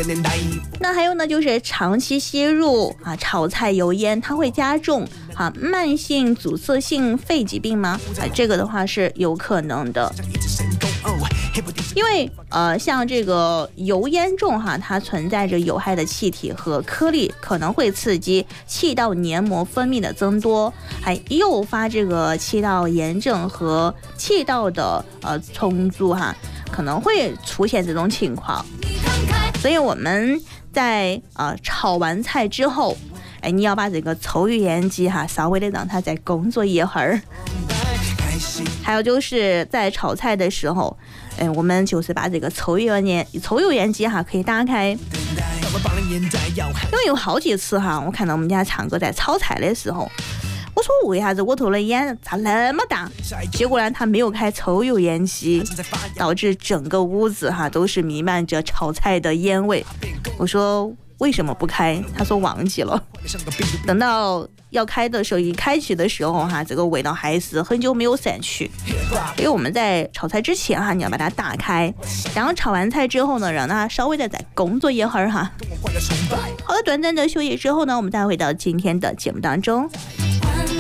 那还有呢，就是长期吸入炒菜油烟，它会加重慢性阻塞性肺疾病吗？这个的话是有可能的。因为像这个油烟重它存在着有害的气体和颗粒，可能会刺激气道黏膜分泌的增多，还诱发这个气道炎症和气道的充足可能会出现这种情况。所以我们在炒完菜之后，你要把这个抽油烟机稍微的让它再工作一会儿。还有就是在炒菜的时候，我们就是把这个抽油烟机可以打开。因为有好几次我看到我们家强哥在炒菜的时候，我说为啥子我头的烟咋那么大？结果呢，他没有开抽油烟机，导致整个屋子都是弥漫着炒菜的烟味。我说为什么不开？他说忘记了。等到要开的时候，一开启的时候这个味道还是很久没有散去。因为我们在炒菜之前你要把它打开，然后炒完菜之后呢，让它稍微的再工作一会儿好了，短暂的休息之后呢，我们再回到今天的节目当中。